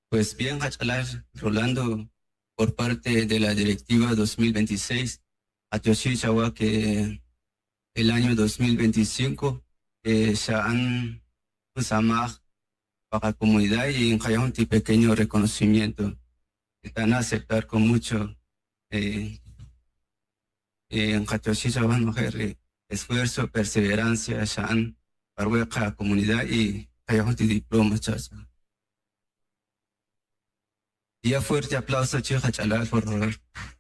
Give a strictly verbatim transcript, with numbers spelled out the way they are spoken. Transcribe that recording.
Pues bien, Hachalar, Rolando, por parte de la Directiva dos mil veintiséis, a Chawa que el año dos mil veinticinco eh, ya han usado para la comunidad y en un pequeño reconocimiento. Están a aceptar con mucho eh, eh, en Chawa mujer esfuerzo, perseverancia, ya han para la comunidad y un diploma, chacha. Y a fuerte aplauso, chico, Hachalar, por favor.